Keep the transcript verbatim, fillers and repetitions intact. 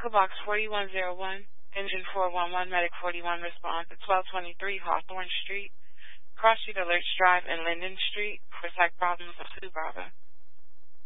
Medical Box forty-one oh one, Engine four one one, Medic forty-one responds at twelve twenty-three Hawthorne Street, Cross Street Alerts Drive, and Linden Street for psych problems of Sue Bravo.